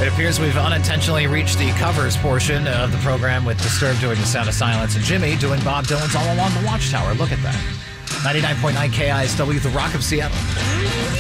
It appears we've unintentionally reached the covers portion of the program with Disturbed doing The Sound of Silence and Jimmy doing Bob Dylan's All Along the Watchtower. Look at that. 99.9 KISW, The Rock of Seattle.